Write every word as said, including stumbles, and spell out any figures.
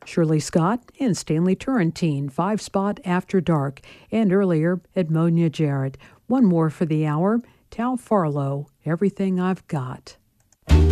Shirley Scott and Stanley Turrentine, Five Spot After Dark, and earlier, Edmonia Jarrett. One more for the hour, Tal Farlow, Everything I've Got.